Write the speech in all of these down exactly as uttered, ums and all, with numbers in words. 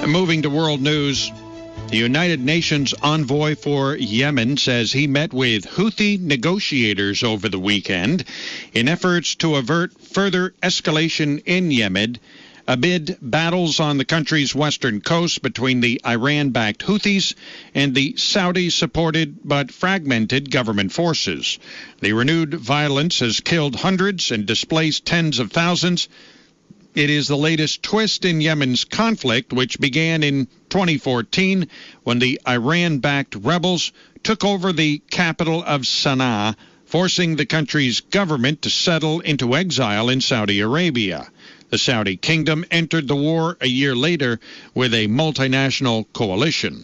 Moving to world news, the United Nations envoy for Yemen says he met with Houthi negotiators over the weekend in efforts to avert further escalation in Yemen amid battles on the country's western coast between the Iran-backed Houthis and the Saudi-supported but fragmented government forces. The renewed violence has killed hundreds and displaced tens of thousands. It is the latest twist in Yemen's conflict, which began in twenty fourteen when the Iran-backed rebels took over the capital of Sana'a, forcing the country's government to settle into exile in Saudi Arabia. The Saudi kingdom entered the war a year later with a multinational coalition.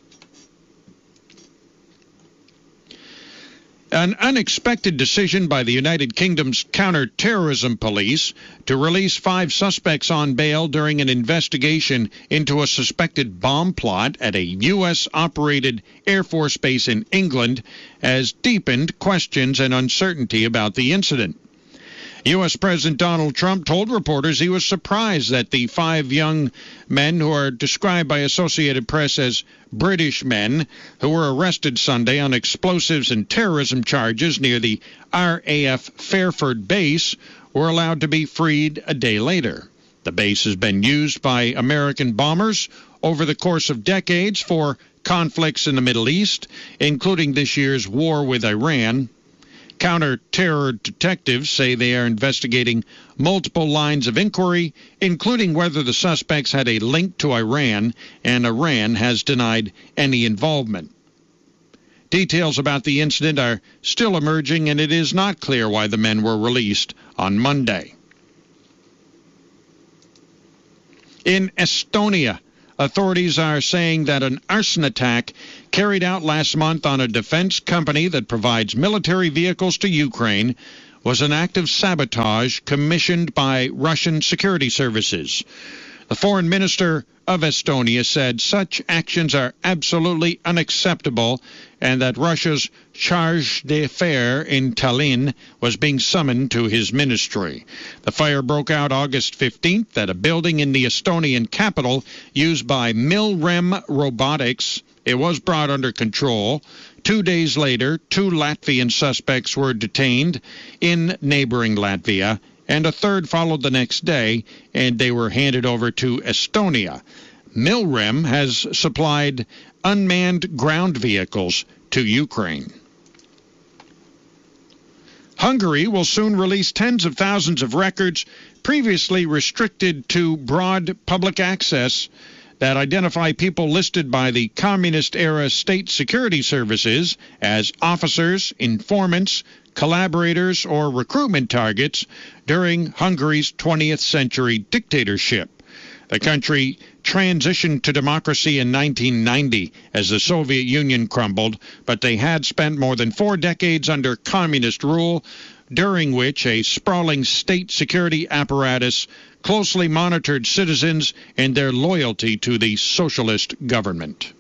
An unexpected decision by the United Kingdom's counter-terrorism police to release five suspects on bail during an investigation into a suspected bomb plot at a U S-operated Air Force base in England has deepened questions and uncertainty about the incident. U S. President Donald Trump told reporters he was surprised that the five young men who are described by Associated Press as British men who were arrested Sunday on explosives and terrorism charges near the R A F Fairford base were allowed to be freed a day later. The base has been used by American bombers over the course of decades for conflicts in the Middle East, including this year's war with Iran. Counter-terror detectives say they are investigating multiple lines of inquiry, including whether the suspects had a link to Iran, and Iran has denied any involvement. Details about the incident are still emerging, and it is not clear why the men were released on Monday. In Estonia, authorities are saying that an arson attack carried out last month on a defense company that provides military vehicles to Ukraine was an act of sabotage commissioned by Russian security services. The foreign minister of Estonia said such actions are absolutely unacceptable and that Russia's charge d'affaires in Tallinn was being summoned to his ministry. The fire broke out August fifteenth at a building in the Estonian capital used by Milrem Robotics. It was brought under control. Two days later, two Latvian suspects were detained in neighboring Latvia, and a third followed the next day, and they were handed over to Estonia. Milrem has supplied unmanned ground vehicles to Ukraine. Hungary will soon release tens of thousands of records previously restricted to broad public access that identify people listed by the communist-era state security services as officers, informants, collaborators, or recruitment targets during Hungary's twentieth century dictatorship. The country transitioned to democracy in nineteen ninety as the Soviet Union crumbled, but they had spent more than four decades under communist rule, during which a sprawling state security apparatus closely monitored citizens and their loyalty to the socialist government.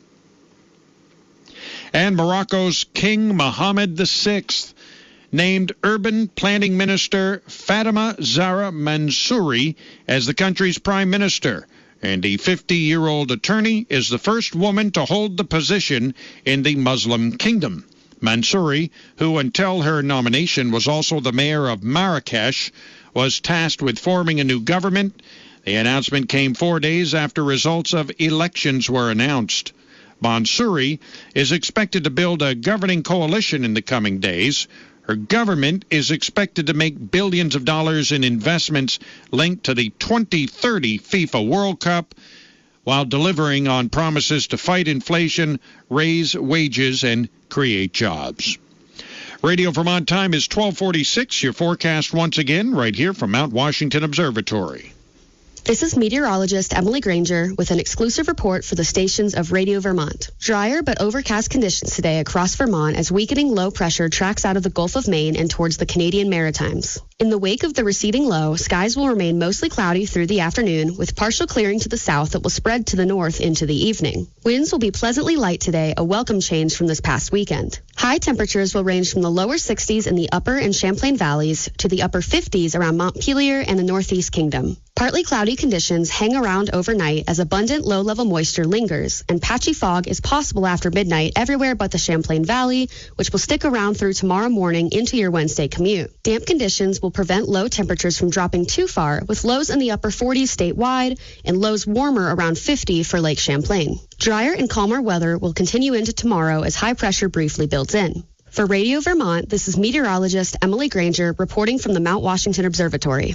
And Morocco's King Mohammed the Sixth named Urban Planning Minister Fatima Zahra Mansouri as the country's prime minister, and the fifty-year-old attorney is the first woman to hold the position in the Muslim kingdom. Mansouri, who until her nomination was also the mayor of Marrakesh, was tasked with forming a new government. The announcement came four days after results of elections were announced. Mansouri is expected to build a governing coalition in the coming days. Her government is expected to make billions of dollars in investments linked to the twenty thirty FIFA World Cup, while delivering on promises to fight inflation, raise wages, and create jobs. Radio Vermont time is twelve forty-six. Your forecast once again right here from Mount Washington Observatory. This is meteorologist Emily Granger with an exclusive report for the stations of Radio Vermont. Drier but overcast conditions today across Vermont as weakening low pressure tracks out of the Gulf of Maine and towards the Canadian Maritimes. In the wake of the receding low, skies will remain mostly cloudy through the afternoon with partial clearing to the south that will spread to the north into the evening. Winds will be pleasantly light today, a welcome change from this past weekend. High temperatures will range from the lower sixties in the upper and Champlain valleys to the upper fifties around Montpelier and the Northeast Kingdom. Partly cloudy conditions hang around overnight as abundant low-level moisture lingers, and patchy fog is possible after midnight everywhere but the Champlain Valley, which will stick around through tomorrow morning into your Wednesday commute. Damp conditions will prevent low temperatures from dropping too far, with lows in the upper forties statewide and lows warmer around fifty for Lake Champlain. Drier and calmer weather will continue into tomorrow as high pressure briefly builds in. For Radio Vermont, this is meteorologist Emily Granger reporting from the Mount Washington Observatory.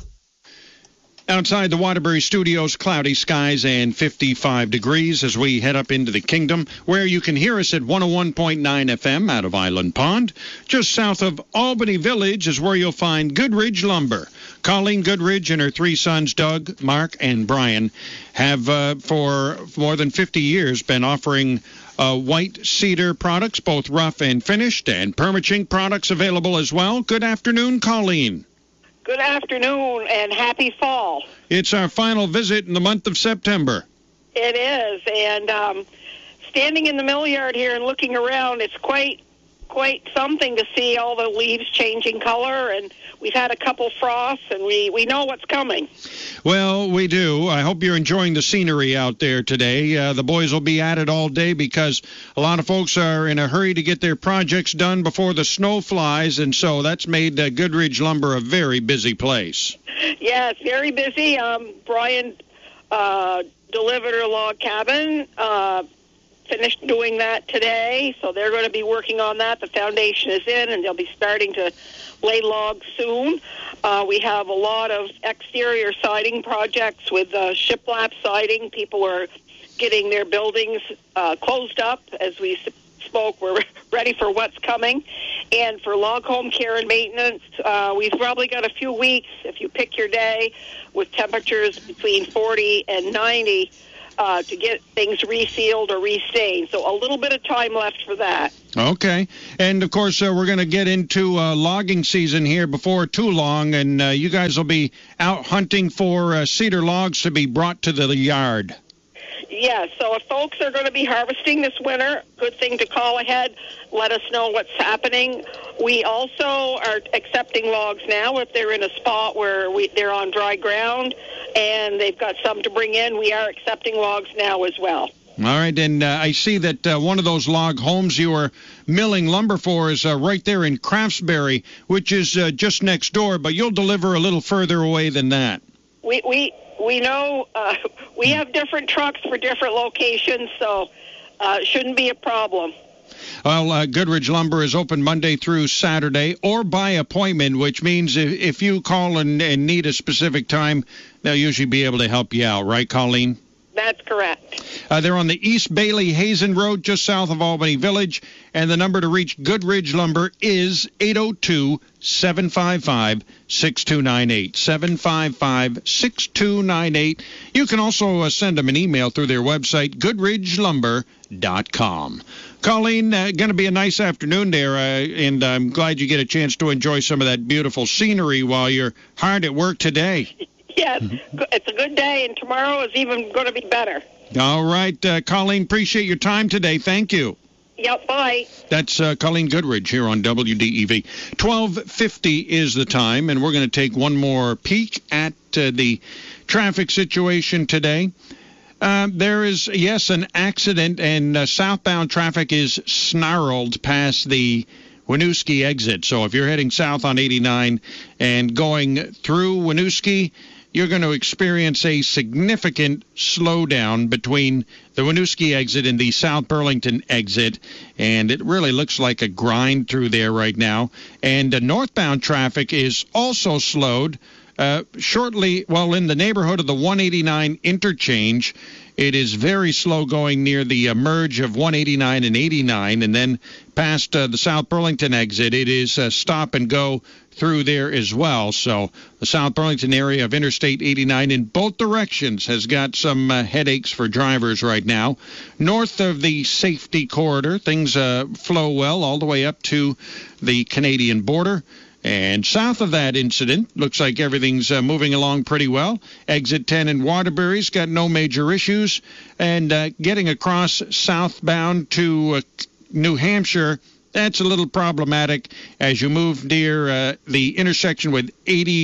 Outside the Waterbury Studios, cloudy skies and fifty-five degrees as we head up into the Kingdom, where you can hear us at one oh one point nine F M out of Island Pond. Just south of Albany Village is where you'll find Goodridge Lumber. Colleen Goodridge and her three sons, Doug, Mark, and Brian, have uh, for more than fifty years been offering uh, white cedar products, both rough and finished, and permachink products available as well. Good afternoon, Colleen. Good afternoon and happy fall. It's our final visit in the month of September. It is, and um, standing in the mill yard here and looking around, it's quite quite something to see all the leaves changing color, and we've had a couple frosts, and we, we know what's coming. Well, we do. I hope you're enjoying the scenery out there today. Uh, the boys will be at it all day because a lot of folks are in a hurry to get their projects done before the snow flies, and so that's made uh, Goodridge Lumber a very busy place. Yeah, it's very busy. Um, Brian uh, delivered a log cabin, uh, finished doing that today, so they're going to be working on that. The foundation is in, and they'll be starting to lay logs soon. Uh, we have a lot of exterior siding projects with uh, shiplap siding. People are getting their buildings uh, closed up as we spoke. We're ready for what's coming. And for log home care and maintenance, uh, we've probably got a few weeks, if you pick your day, with temperatures between forty and ninety, Uh, to get things resealed or restained. So a little bit of time left for that. Okay. And, of course, uh, we're going to get into uh, logging season here before too long, and uh, you guys will be out hunting for uh, cedar logs to be brought to the yard. Yeah, so if folks are going to be harvesting this winter, good thing to call ahead. Let us know what's happening. We also are accepting logs now if they're in a spot where we, they're on dry ground and they've got some to bring in. We are accepting logs now as well. All right, and uh, I see that uh, one of those log homes you are milling lumber for is uh, right there in Craftsbury, which is uh, just next door, but you'll deliver a little further away than that. We we we know uh, we have different trucks for different locations, so uh, it shouldn't be a problem. Well, uh, Goodridge Lumber is open Monday through Saturday or by appointment, which means if, if you call and, and need a specific time, they'll usually be able to help you out, right, Colleen? That's correct. Uh, they're on the East Bailey Hazen Road, just south of Albany Village, and the number to reach Goodridge Lumber is eight oh two, seven five five, six two nine eight, seven five five, six two nine eight. You can also uh, send them an email through their website, goodridge lumber dot com. Colleen, uh, going to be a nice afternoon there, uh, and I'm glad you get a chance to enjoy some of that beautiful scenery while you're hard at work today. Yes, it's a good day, and tomorrow is even going to be better. All right, uh, Colleen, appreciate your time today. Thank you. Yep, bye. That's uh, Colleen Goodridge here on W D E V. twelve fifty is the time, and we're going to take one more peek at uh, the traffic situation today. Uh, there is, yes, an accident, and uh, southbound traffic is snarled past the Winooski exit. So if you're heading south on eighty-nine and going through Winooski, you're going to experience a significant slowdown between the Winooski exit and the South Burlington exit, and it really looks like a grind through there right now. And the northbound traffic is also slowed uh, shortly, well, in the neighborhood of the one eighty-nine interchange. It is very slow going near the uh, merge of one eighty-nine and eighty-nine, and then past uh, the South Burlington exit, it is uh, stop and go through there as well. So the South Burlington area of Interstate eighty-nine in both directions has got some uh, headaches for drivers right now. North of the safety corridor, things uh, flow well all the way up to the Canadian border. And south of that incident, looks like everything's uh, moving along pretty well. Exit ten in Waterbury's got no major issues. And uh, getting across southbound to uh, New Hampshire, that's a little problematic as you move near uh, the intersection with eighty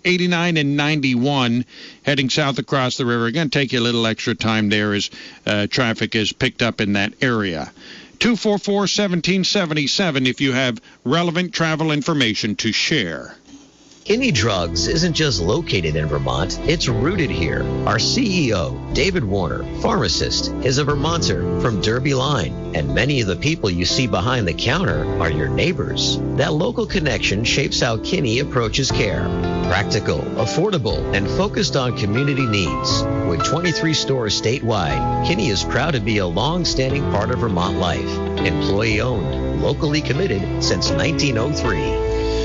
eighty-nine and ninety-one heading south across the river. Going to take you a little extra time there as uh, traffic is picked up in that area. two four four, one seven seven seven if you have relevant travel information to share. Kinney Drugs isn't just located in Vermont, it's rooted here. Our C E O, David Warner, pharmacist, is a Vermonter from Derby Line, and many of the people you see behind the counter are your neighbors. That local connection shapes how Kinney approaches care. Practical, affordable, and focused on community needs. With twenty-three stores statewide, Kinney is proud to be a long-standing part of Vermont life. Employee-owned, locally committed since nineteen oh three.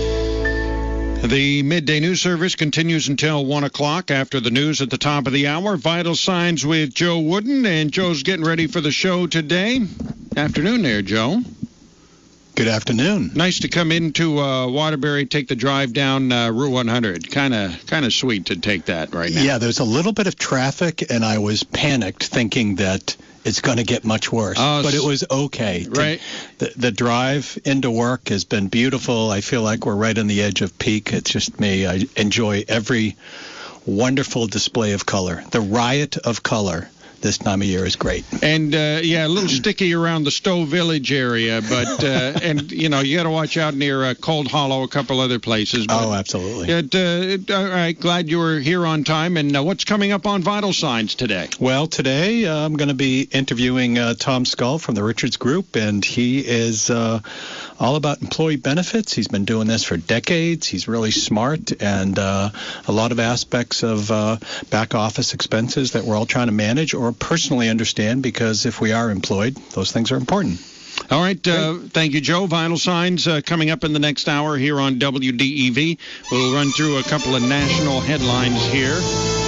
The midday news service continues until one o'clock. After the news at the top of the hour, Vital Signs with Joe Wooden, and Joe's getting ready for the show today. Afternoon there, Joe. Good afternoon. Nice to come into uh, Waterbury, take the drive down uh, Route one hundred. Kind of kind of sweet to take that right now. Yeah, there's a little bit of traffic, and I was panicked thinking that it's going to get much worse. Oh, but it was okay. Right. The, the drive into work has been beautiful. I feel like we're right on the edge of peak. It's just me. I enjoy every wonderful display of color. The riot of color this time of year is great. And, uh, yeah, a little sticky around the Stowe Village area, but, uh, and, you know, you got to watch out near uh, Cold Hollow, a couple other places. But oh, absolutely. It, uh, it, all right, glad you were here on time. And uh, what's coming up on Vital Signs today? Well, today uh, I'm going to be interviewing uh, Tom Scull from the Richards Group, and he is uh, all about employee benefits. He's been doing this for decades. He's really smart, and uh, a lot of aspects of uh, back office expenses that we're all trying to manage or personally understand, because if we are employed, those things are important. All right. Uh, thank you, Joe. Vital Signs uh, coming up in the next hour here on W D E V. We'll run through a couple of national headlines here.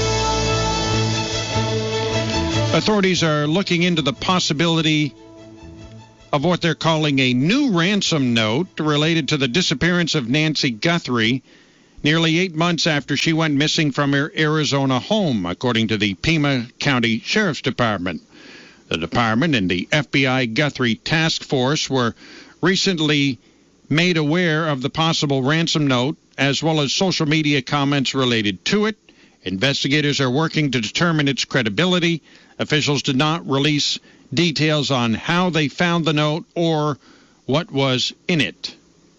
Authorities are looking into the possibility of what they're calling a new ransom note related to the disappearance of Nancy Guthrie nearly eight months after she went missing from her Arizona home, according to the Pima County Sheriff's Department. The department and the F B I Guthrie Task Force were recently made aware of the possible ransom note, as well as social media comments related to it. Investigators are working to determine its credibility. Officials did not release details on how they found the note or what was in it.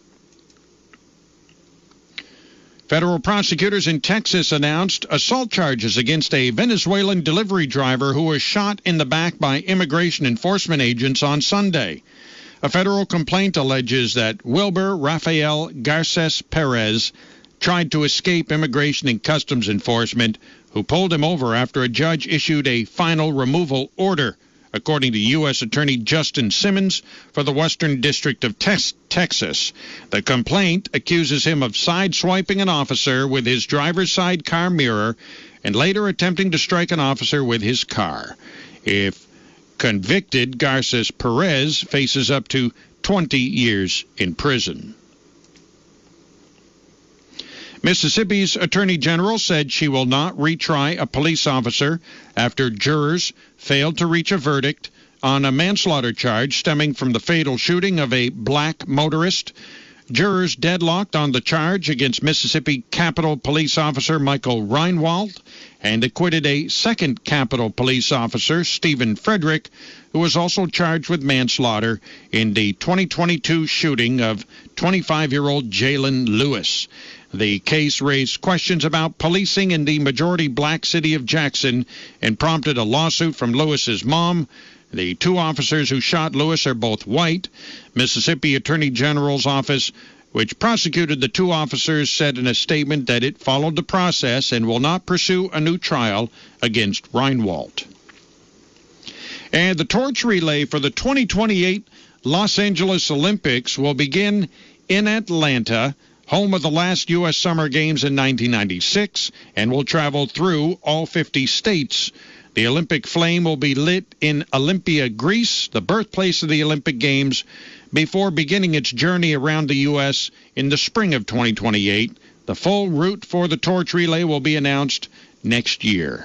Federal prosecutors in Texas announced assault charges against a Venezuelan delivery driver who was shot in the back by immigration enforcement agents on Sunday. A federal complaint alleges that Wilber Rafael Garces Perez tried to escape immigration and customs enforcement, who pulled him over after a judge issued a final removal order, according to U S Attorney Justin Simmons for the Western District of Tex- Texas. The complaint accuses him of sideswiping an officer with his driver's side car mirror and later attempting to strike an officer with his car. If convicted, Garces Perez faces up to twenty years in prison. Mississippi's Attorney General said she will not retry a police officer after jurors failed to reach a verdict on a manslaughter charge stemming from the fatal shooting of a black motorist. Jurors deadlocked on the charge against Mississippi Capitol Police Officer Michael Reinwald and acquitted a second Capitol Police Officer, Stephen Frederick, who was also charged with manslaughter in the twenty twenty-two shooting of twenty-five-year-old Jalen Lewis. The case raised questions about policing in the majority black city of Jackson and prompted a lawsuit from Lewis's mom. The two officers who shot Lewis are both white. Mississippi Attorney General's office, which prosecuted the two officers, said in a statement that it followed the process and will not pursue a new trial against Reinwald. And the torch relay for the twenty twenty-eight Los Angeles Olympics will begin in Atlanta, home of the last U S Summer Games in nineteen ninety-six, and will travel through all fifty states. The Olympic flame will be lit in Olympia, Greece, the birthplace of the Olympic Games, before beginning its journey around the U S in the spring of twenty twenty-eight. The full route for the torch relay will be announced next year.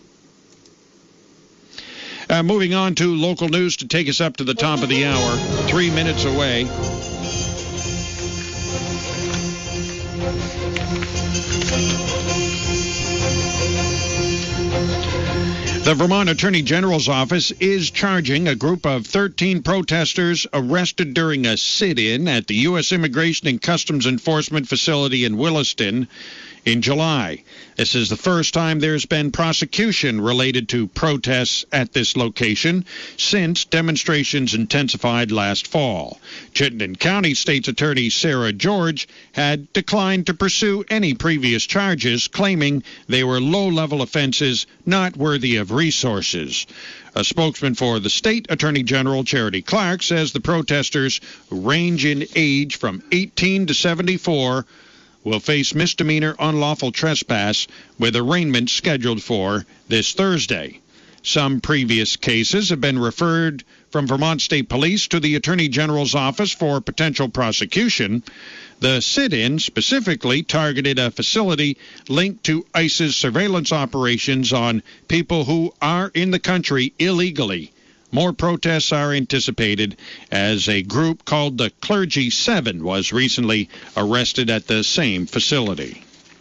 Uh, moving on to local news to take us up to the top of the hour, three minutes away. The Vermont Attorney General's office is charging a group of thirteen protesters arrested during a sit-in at the U S Immigration and Customs Enforcement facility in Williston in July. This is the first time there's been prosecution related to protests at this location since demonstrations intensified last fall. Chittenden County State's Attorney Sarah George had declined to pursue any previous charges, claiming they were low-level offenses not worthy of resources. A spokesman for the State Attorney General, Charity Clark, says the protesters, who range in age from eighteen to seventy-four, will face misdemeanor unlawful trespass with arraignment scheduled for this Thursday. Some previous cases have been referred from Vermont State Police to the Attorney General's office for potential prosecution. The sit-in specifically targeted a facility linked to ICE's surveillance operations on people who are in the country illegally. More protests are anticipated as a group called the Clergy Seven was recently arrested at the same facility.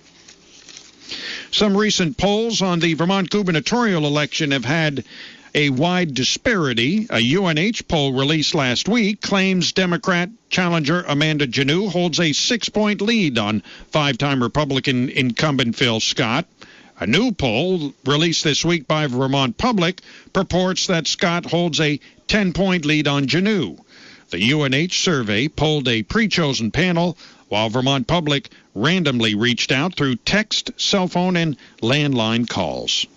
Some recent polls on the Vermont gubernatorial election have had a wide disparity. A U N H poll released last week claims Democrat challenger Amanda Janneau holds a six-point lead on five-time Republican incumbent Phil Scott. A new poll released this week by Vermont Public purports that Scott holds a ten-point lead on Janneau. The U N H survey polled a pre-chosen panel, while Vermont Public randomly reached out through text, cell phone, and landline calls.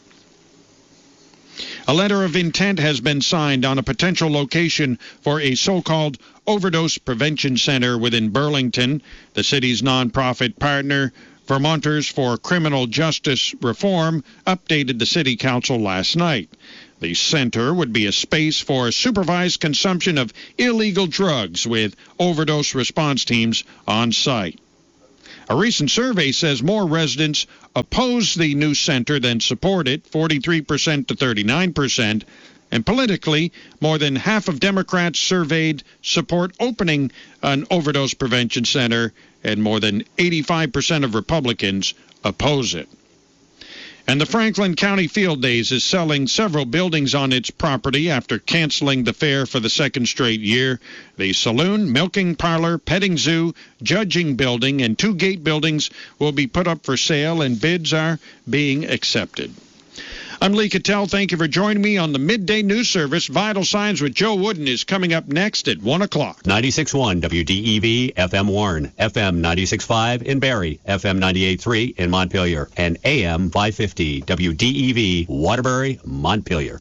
A letter of intent has been signed on a potential location for a so-called overdose prevention center within Burlington. The city's nonprofit partner, Vermonters for Criminal Justice Reform, updated the city council last night. The center would be a space for supervised consumption of illegal drugs with overdose response teams on site. A recent survey says more residents oppose the new center than support it, forty-three percent to thirty-nine percent. And politically, more than half of Democrats surveyed support opening an overdose prevention center, and more than eighty-five percent of Republicans oppose it. And the Franklin County Field Days is selling several buildings on its property after canceling the fair for the second straight year. The saloon, milking parlor, petting zoo, judging building, and two gate buildings will be put up for sale, and bids are being accepted. I'm Lee Cattell. Thank you for joining me on the Midday News Service. Vital Signs with Joe Wooden is coming up next at one o'clock. ninety-six point one W D E V, F M Warren, F M ninety-six point five in Barrie, F M ninety-eight point three in Montpelier, and A M five fifty W D E V, Waterbury, Montpelier.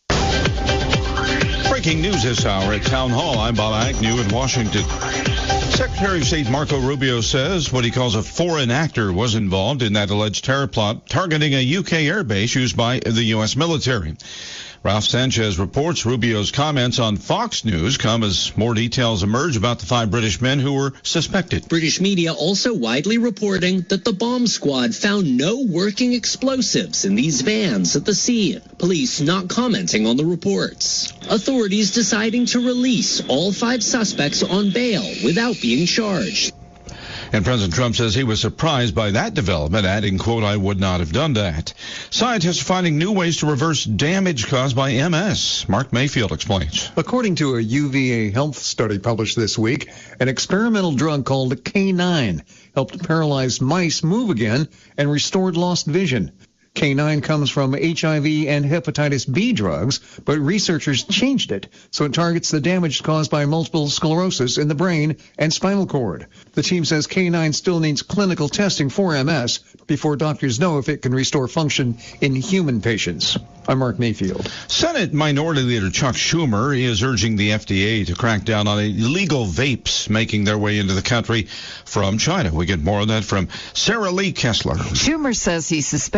Breaking news this hour at Town Hall. I'm Bob Agnew in Washington. Secretary of State Marco Rubio says what he calls a foreign actor was involved in that alleged terror plot targeting a U K airbase used by the U S military. Ralph Sanchez reports Rubio's comments on Fox News come as more details emerge about the five British men who were suspected. British media also widely reporting that the bomb squad found no working explosives in these vans at the scene. Police not commenting on the reports. Authorities deciding to release all five suspects on bail without being charged. And President Trump says he was surprised by that development, adding, quote, "I would not have done that." Scientists are finding new ways to reverse damage caused by M S. Mark Mayfield explains. According to a U V A health study published this week, an experimental drug called K nine helped paralyzed mice move again and restored lost vision. K nine comes from H I V and hepatitis B drugs, but researchers changed it so it targets the damage caused by multiple sclerosis in the brain and spinal cord. The team says K nine still needs clinical testing for M S before doctors know if it can restore function in human patients. I'm Mark Mayfield. Senate Minority Leader Chuck Schumer is urging the F D A to crack down on illegal vapes making their way into the country from China. We get more on that from Sarah Lee Kessler. Schumer says he suspects China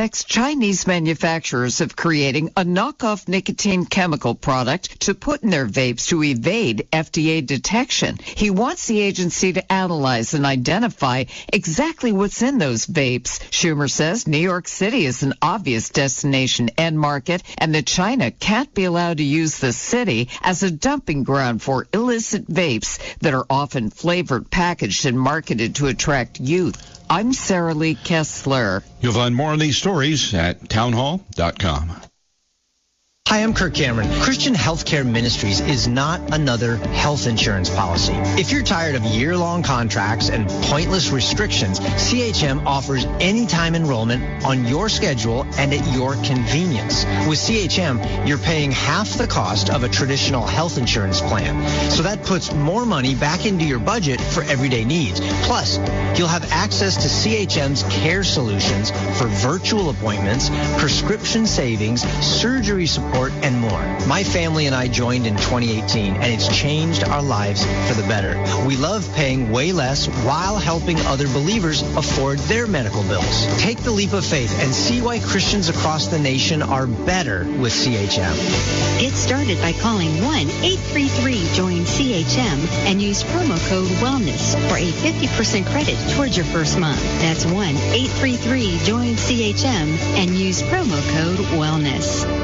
Chinese manufacturers have created a knockoff nicotine chemical product to put in their vapes to evade F D A detection. He wants the agency to analyze and identify exactly what's in those vapes. Schumer says New York City is an obvious destination end market and that China can't be allowed to use the city as a dumping ground for illicit vapes that are often flavored, packaged, and marketed to attract youth. I'm Sarah Lee Kessler. You'll find more on these stories at townhall dot com. Hi, I'm Kirk Cameron. Christian Healthcare Ministries is not another health insurance policy. If you're tired of year-long contracts and pointless restrictions, C H M offers anytime enrollment on your schedule and at your convenience. With C H M, you're paying half the cost of a traditional health insurance plan. So that puts more money back into your budget for everyday needs. Plus, you'll have access to C H M's care solutions for virtual appointments, prescription savings, surgery support, and more. My family and I joined in twenty eighteen, and it's changed our lives for the better. We love paying way less while helping other believers afford their medical bills. Take the leap of faith and see why Christians across the nation are better with C H M. Get started by calling one eight three three join C H M and use promo code WELLNESS for a fifty percent credit towards your first month. That's one eight three three join C H M and use promo code WELLNESS.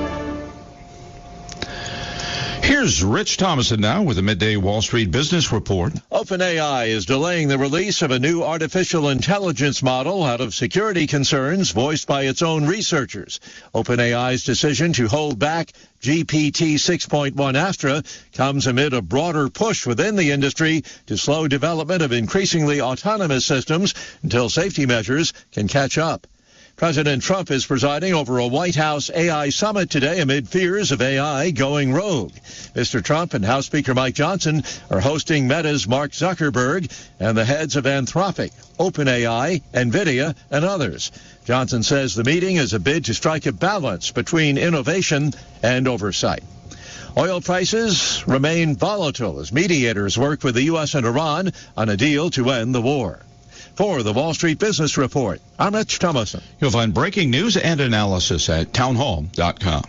Here's Rich Thomason now with a midday Wall Street Business Report. OpenAI is delaying the release of a new artificial intelligence model out of security concerns voiced by its own researchers. OpenAI's decision to hold back G P T six point one Astra comes amid a broader push within the industry to slow development of increasingly autonomous systems until safety measures can catch up. President Trump is presiding over a White House A I summit today amid fears of A I going rogue. Mister Trump and House Speaker Mike Johnson are hosting Meta's Mark Zuckerberg and the heads of Anthropic, OpenAI, NVIDIA, and others. Johnson says the meeting is a bid to strike a balance between innovation and oversight. Oil prices remain volatile as mediators work with the U S and Iran on a deal to end the war. For the Wall Street Business Report, I'm Rich Thomason. You'll find breaking news and analysis at townhall dot com.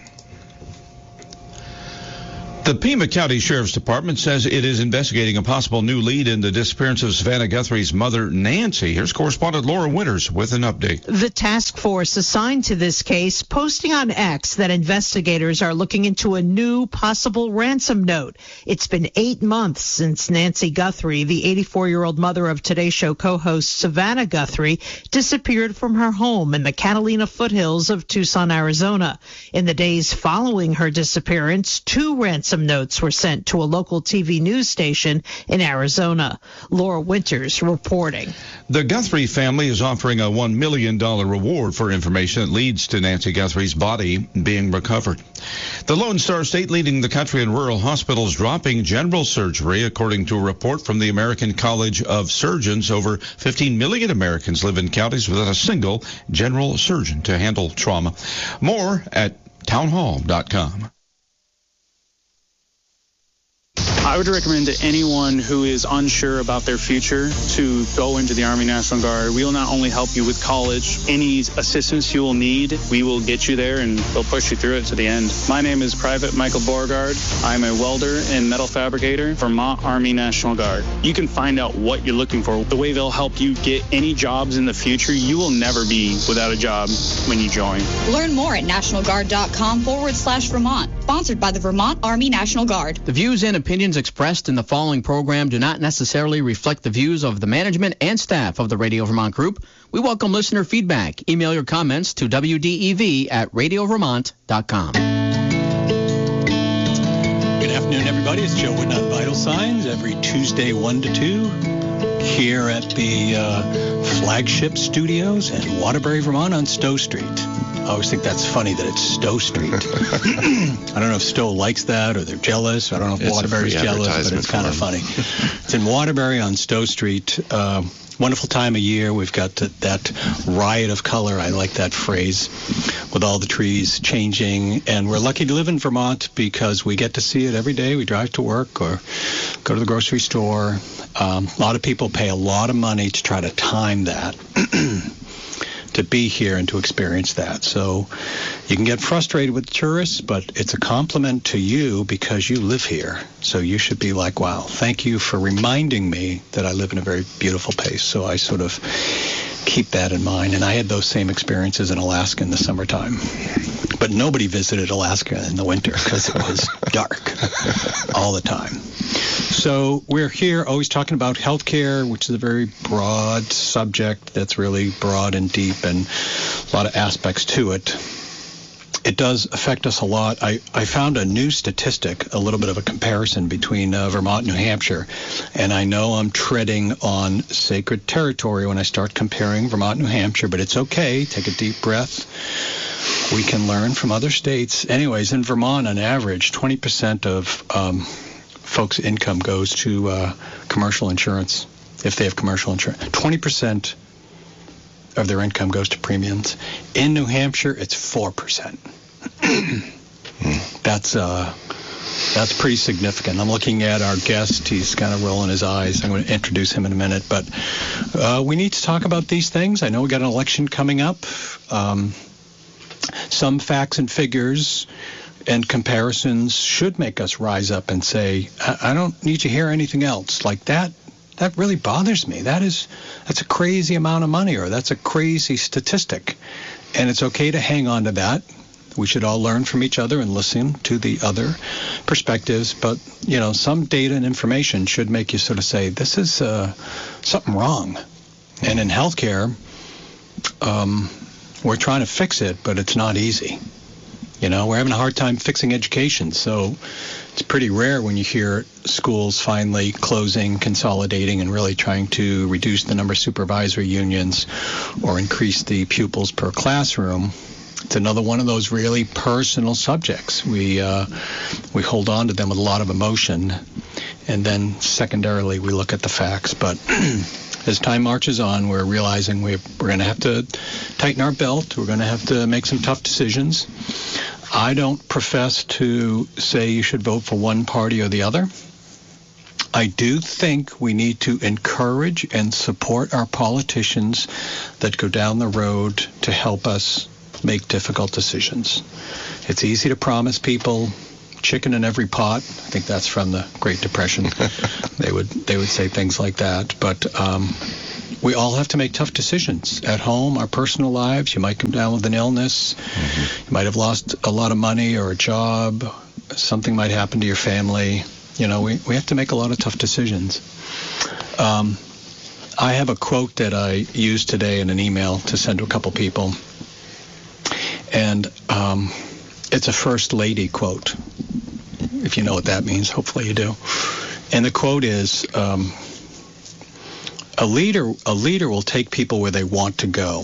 The Pima County Sheriff's Department says it is investigating a possible new lead in the disappearance of Savannah Guthrie's mother, Nancy. Here's correspondent Laura Winters with an update. The task force assigned to this case posting on X that investigators are looking into a new possible ransom note. It's been eight months since Nancy Guthrie, the eighty-four-year-old mother of Today Show co-host Savannah Guthrie, disappeared from her home in the Catalina foothills of Tucson, Arizona. In the days following her disappearance, two ransom notes were sent to a local T V news station in Arizona. Laura Winters reporting. The Guthrie family is offering a one million dollars reward for information that leads to Nancy Guthrie's body being recovered. The Lone Star State leading the country in rural hospitals dropping general surgery, according to a report from the American College of Surgeons. Over fifteen million Americans live in counties without a single general surgeon to handle trauma. More at townhall dot com. I would recommend to anyone who is unsure about their future to go into the Army National Guard. We will not only help you with college, any assistance you will need, we will get you there and we'll push you through it to the end. My name is Private Michael Beauregard. I'm a welder and metal fabricator for Vermont Army National Guard. You can find out what you're looking for, the way they'll help you get any jobs in the future. You will never be without a job when you join. Learn more at nationalguard.com forward slash Vermont. Sponsored by the Vermont Army National Guard. The views and opinions expressed in the following program do not necessarily reflect the views of the management and staff of the Radio Vermont Group. We welcome listener feedback. Email your comments to W D E V at radio vermont dot com. Good afternoon, everybody. It's Joe Woodnut Vital Signs every Tuesday, one to two, here at the uh, flagship studios in Waterbury, Vermont on Stowe Street. I always think that's funny that it's Stowe Street. I don't know if Stowe likes that or they're jealous. I don't know if it's Waterbury's jealous, but it's kind of funny. It's in Waterbury on Stowe Street. Uh, wonderful time of year. We've got that riot of color. I like that phrase, with all the trees changing. And we're lucky to live in Vermont because we get to see it every day. We drive to work or go to the grocery store. Um, a lot of people pay a lot of money to try to time that. to be here and to experience that. So you can get frustrated with tourists, but it's a compliment to you because you live here. So you should be like, wow, thank you for reminding me that I live in a very beautiful place. So I sort of keep that in mind. And I had those same experiences in Alaska in the summertime. But nobody visited Alaska in the winter because it was dark all the time. So we're here always talking about healthcare, which is a very broad subject that's really broad and deep and a lot of aspects to it. It does affect us a lot. I, I found a new statistic, a little bit of a comparison between uh, Vermont and New Hampshire, and I know I'm treading on sacred territory when I start comparing Vermont and New Hampshire, but it's okay. Take a deep breath. We can learn from other states. Anyways, in Vermont, on average, twenty percent of um, folks' income goes to uh, commercial insurance, if they have commercial insurance. twenty percent of their income goes to premiums. In New Hampshire, it's four percent. That's uh, that's pretty significant. I'm looking at our guest. He's kind of rolling his eyes. I'm going to introduce him in a minute. But uh, we need to talk about these things. I know we got an election coming up. Um, some facts and figures and comparisons should make us rise up and say, I, I don't need to hear anything else. Like that, that really bothers me. That is, that's a crazy amount of money, or that's a crazy statistic. And it's okay to hang on to that. We should all learn from each other and listen to the other perspectives. But, you know, some data and information should make you sort of say, this is uh, something wrong. And in healthcare, um, we're trying to fix it, but it's not easy. You know, we're having a hard time fixing education, so it's pretty rare when you hear schools finally closing, consolidating, and really trying to reduce the number of supervisory unions or increase the pupils per classroom. It's another one of those really personal subjects. We uh, we hold on to them with a lot of emotion, and then secondarily we look at the facts. But as time marches on, we're realizing we're, we're going to have to tighten our belt. We're going to have to make some tough decisions. I don't profess to say you should vote for one party or the other. I do think we need to encourage and support our politicians that go down the road to help us make difficult decisions. It's easy to promise people chicken in every pot. I think that's from the Great Depression. they would they would say things like that. But um, we all have to make tough decisions at home, our personal lives. You might come down with an illness. Mm-hmm. You might have lost a lot of money or a job. Something might happen to your family. You know, we, we have to make a lot of tough decisions. Um, I have a quote that I used today in an email to send to a couple people. And um, it's a First Lady quote, if you know what that means. Hopefully you do. And the quote is, um, a leader, a leader will take people where they want to go.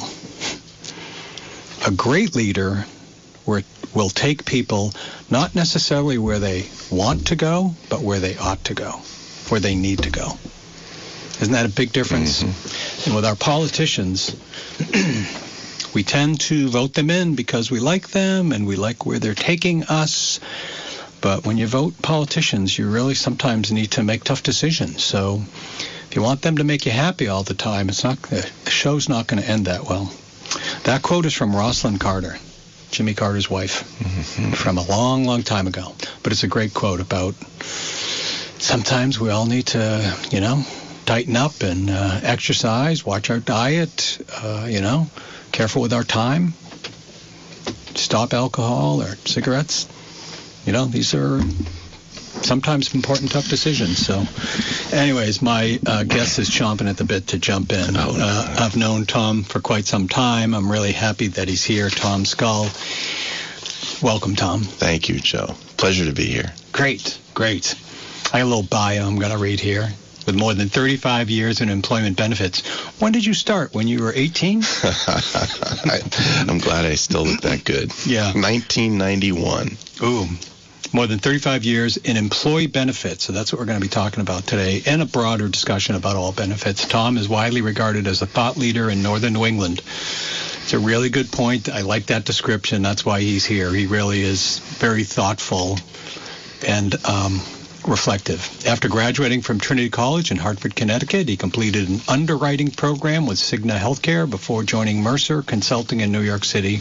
A great leader will take people not necessarily where they want to go, but where they ought to go, where they need to go. Isn't that a big difference? Mm-hmm. And with our politicians, we tend to vote them in because we like them and we like where they're taking us. But when you vote politicians, you really sometimes need to make tough decisions. So if you want them to make you happy all the time, it's not the show's not going to end that well. That quote is from Rosalynn Carter, Jimmy Carter's wife, mm-hmm. from a long, long time ago. But it's a great quote about sometimes we all need to, you know, tighten up and uh, exercise, watch our diet, uh, you know, careful with our time, stop alcohol or cigarettes. You know, these are sometimes important, tough decisions. So, anyways, my uh, guest is chomping at the bit to jump in. Oh, no. uh, I've known Tom for quite some time. I'm really happy that he's here. Tom Scull. Welcome, Tom. Thank you, Joe. Pleasure to be here. Great, great. I have a little bio I'm going to read here. With more than thirty-five years in employment benefits. When did you start? When you were eighteen? I, I'm glad I still look that good. Yeah. nineteen ninety-one. Ooh. More than thirty-five years in employee benefits. So that's what we're going to be talking about today, and a broader discussion about all benefits. Tom is widely regarded as a thought leader in northern New England. It's a really good point. I like that description. That's why he's here. He really is very thoughtful and um, reflective. After graduating from Trinity College in Hartford, Connecticut, he completed an underwriting program with Cigna Healthcare before joining Mercer Consulting in New York City.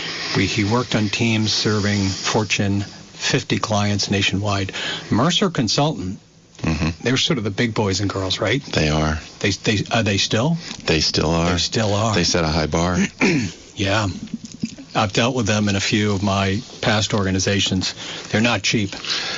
He worked on teams serving Fortune fifty clients nationwide. Mercer Consultant, mm-hmm. they're sort of the big boys and girls, right? They are. They, they Are they still? They still are. They still are. They set a high bar. Yeah. I've dealt with them in a few of my past organizations. They're not cheap.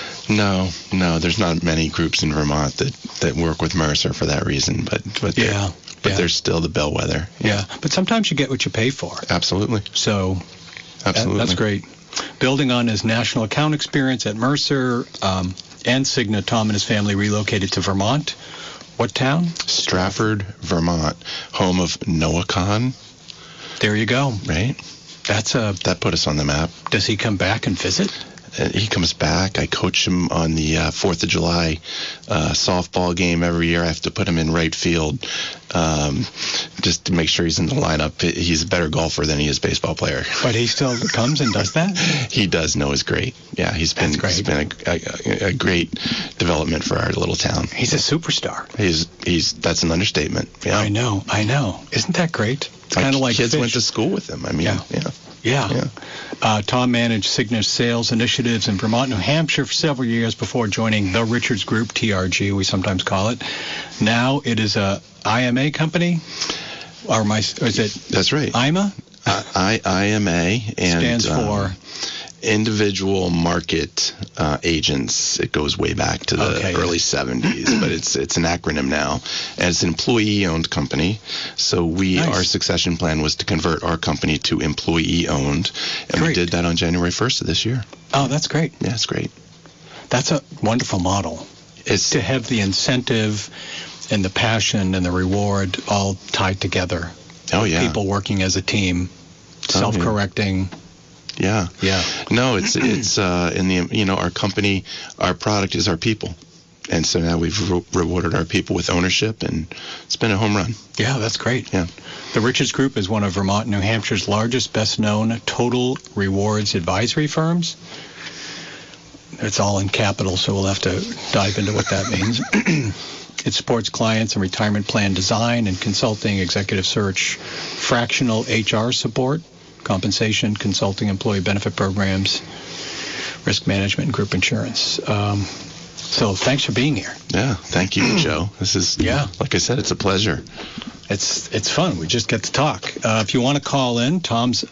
No, no. There's not many groups in Vermont that, that work with Mercer for that reason, but but they're, yeah, but yeah. they're still the bellwether. Yeah, but sometimes you get what you pay for. Absolutely. So Absolutely. That, that's great. Building on his national account experience at Mercer um, and Cigna, Tom and his family relocated to Vermont. What town? Stratford, Vermont, home of Noah Kahan. There you go. Right? That's a. That put us on the map. Does he come back and visit? Uh, he comes back. I coach him on the uh, fourth of July uh, softball game every year. I have to put him in right field um, just to make sure he's in the lineup. He's a better golfer than he is baseball player. But he still comes and does that? He does. Noah's great. Yeah, he's been, he's been a, a, a great development for our little town. He's a superstar. He's he's that's an understatement. Yeah. I know. I know. Isn't that great? It's kind of like kids fish. went to school with him. I mean, yeah. yeah. Yeah. yeah. Uh, Tom managed Cigna's sales initiatives in Vermont, New Hampshire for several years before joining the Richards Group, T R G, we sometimes call it. Now it is a I M A company, or my, or is it? That's right. I M A? Uh, I, I M A and stands for um, Individual Market uh, Agents. It goes way back to the okay. early seventies, but it's it's an acronym now, and it's an employee-owned company. So we nice. our succession plan was to convert our company to employee-owned, and great. we did that on January first of this year. Oh, that's great. Yeah, it's great. That's a wonderful model. It's to have the incentive and the passion and the reward all tied together. Oh yeah. People working as a team, self-correcting. Oh, yeah. Yeah. Yeah. No, it's it's uh, in the you know our company, our product is our people, and so now we've re- rewarded our people with ownership, and it's been a home run. Yeah, that's great. Yeah. The Richards Group is one of Vermont, New Hampshire's largest, best-known total rewards advisory firms. It's all in capital, so we'll have to dive into what that means. It supports clients in retirement plan design and consulting, executive search, fractional H R support, compensation, consulting, employee benefit programs, risk management, and group insurance. Um, so thanks for being here. Yeah, thank you, Joe. This is, yeah. like I said, it's a pleasure. It's it's fun. We just get to talk. Uh, if you want to call in, Tom's